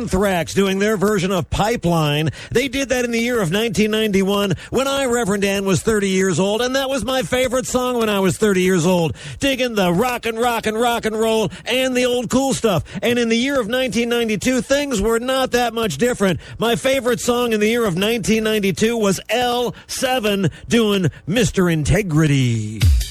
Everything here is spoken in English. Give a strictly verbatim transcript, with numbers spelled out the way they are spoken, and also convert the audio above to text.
Anthrax doing their version of Pipeline. They did that in the year of nineteen ninety-one when I, Reverend Dan, was thirty years old, and that was my favorite song when I was thirty years old. Digging the rock and rock and rock and roll and the old cool stuff. And in the year of nineteen ninety-two, things were not that much different. My favorite song in the year of nineteen ninety-two was L seven doing Mister Integrity.